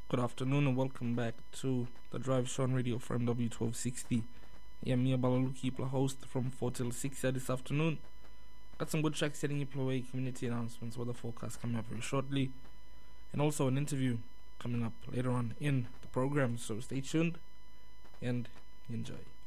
Good afternoon and welcome back to the Drive Show on Radio from W1260. Yeah, me Balaluki, the host from 4 till 6 here this afternoon. Got some good tracks setting you away, community announcements, weather forecast coming up very shortly, and also an interview coming up later on in the program. So stay tuned and enjoy.